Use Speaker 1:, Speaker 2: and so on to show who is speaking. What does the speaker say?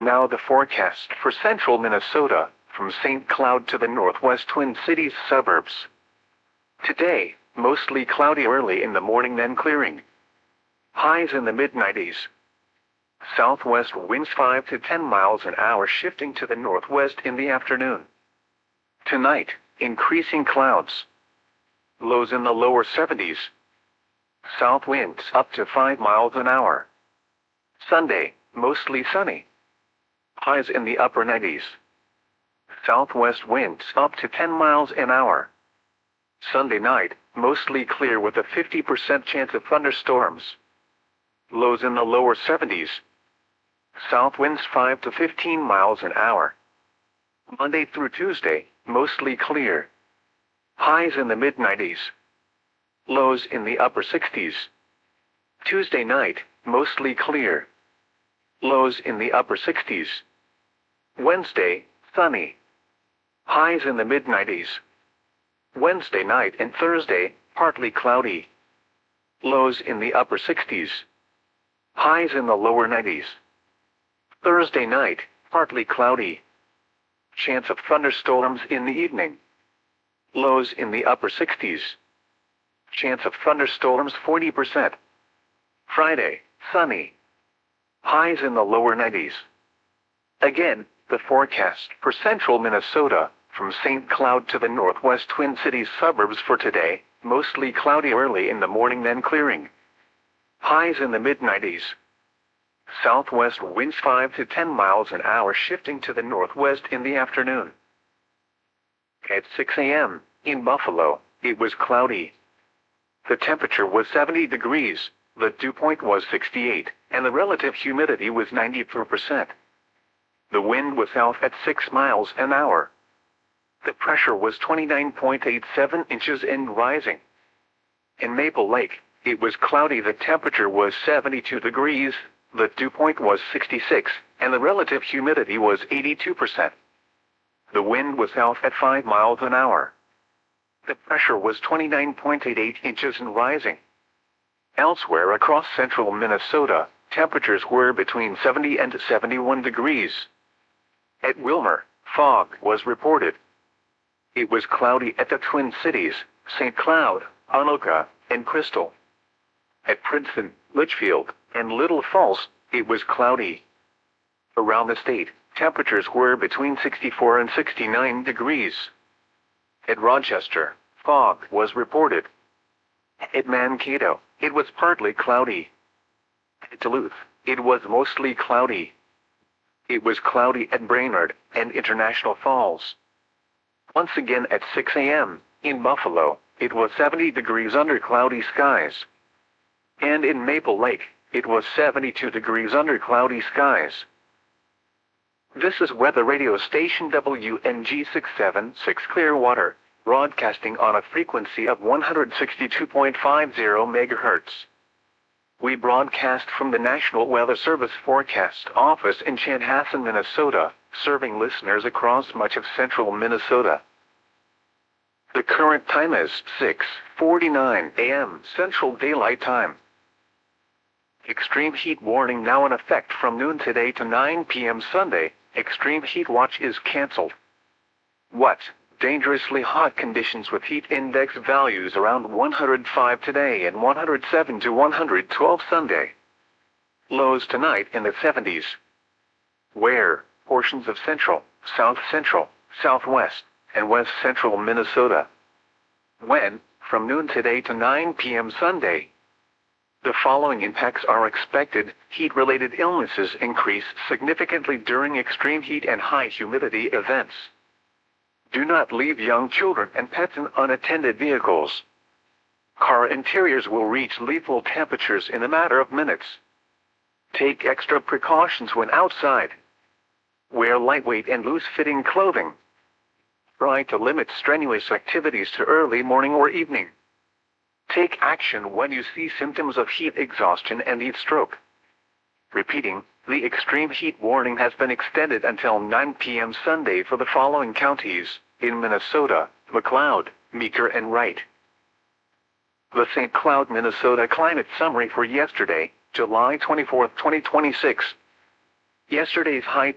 Speaker 1: Now the forecast for central Minnesota, from St. Cloud to the northwest Twin Cities suburbs. Today, mostly cloudy early in the morning, then clearing. Highs in the mid-90s. Southwest winds 5 to 10 miles an hour, shifting to the northwest in the afternoon. Tonight, increasing clouds. Lows in the lower 70s. South winds up to 5 miles an hour. Sunday, mostly sunny. Highs in the upper 90s. Southwest winds up to 10 miles an hour. Sunday night, mostly clear with a 50% chance of thunderstorms. Lows in the lower 70s. South winds 5 to 15 miles an hour. Monday through Tuesday, mostly clear. Highs in the mid-90s. Lows in the upper 60s. Tuesday night, mostly clear. Lows in the upper 60s. Wednesday, sunny. Highs in the mid-90s. Wednesday night and Thursday, partly cloudy. Lows in the upper 60s. Highs in the lower 90s. Thursday night, partly cloudy. Chance of thunderstorms in the evening. Lows in the upper 60s. Chance of thunderstorms 40%. Friday, sunny. Highs in the lower 90s. Again, the forecast for central Minnesota, from St. Cloud to the northwest Twin Cities suburbs for today, mostly cloudy early in the morning, then clearing. Highs in the mid-90s. Southwest winds 5 to 10 miles an hour, shifting to the northwest in the afternoon. At 6 a.m., in Buffalo, it was cloudy. The temperature was 70 degrees, the dew point was 68, and the relative humidity was 94%. The wind was south at 6 miles an hour. The pressure was 29.87 inches and rising. In Maple Lake, it was cloudy. The temperature was 72 degrees, the dew point was 66, and the relative humidity was 82%. The wind was south at 5 miles an hour. The pressure was 29.88 inches and rising. Elsewhere across central Minnesota, temperatures were between 70 and 71 degrees. At Wilmer, fog was reported. It was cloudy at the Twin Cities, St. Cloud, Anoka, and Crystal. At Princeton, Litchfield, and Little Falls, it was cloudy. Around the state, temperatures were between 64 and 69 degrees. At Rochester, fog was reported. At Mankato, it was partly cloudy. At Duluth, it was mostly cloudy. It was cloudy at Brainerd and International Falls. Once again at 6 a.m., in Buffalo, it was 70 degrees under cloudy skies. And in Maple Lake, it was 72 degrees under cloudy skies. This is weather radio station WNG 676 Clearwater, broadcasting on a frequency of 162.50 MHz. We broadcast from the National Weather Service Forecast Office in Chanhassen, Minnesota, serving listeners across much of central Minnesota. The current time is 6:49 a.m. Central Daylight Time. Extreme heat warning now in effect from noon today to 9 p.m. Sunday. Extreme heat watch is canceled. What? Dangerously hot conditions with heat index values around 105 today and 107 to 112 Sunday. Lows tonight in the 70s. Where? Portions of central, south central, southwest, and west central Minnesota. When? From noon today to 9 p.m. Sunday. The following impacts are expected. Heat-related illnesses increase significantly during extreme heat and high humidity events. Do not leave young children and pets in unattended vehicles. Car interiors will reach lethal temperatures in a matter of minutes. Take extra precautions when outside. Wear lightweight and loose-fitting clothing. Try to limit strenuous activities to early morning or evening. Take action when you see symptoms of heat exhaustion and heat stroke. Repeating, the extreme heat warning has been extended until 9 p.m. Sunday for the following counties, in Minnesota: McLeod, Meeker, and Wright. The St. Cloud, Minnesota climate summary for yesterday, July 24, 2026. Yesterday's high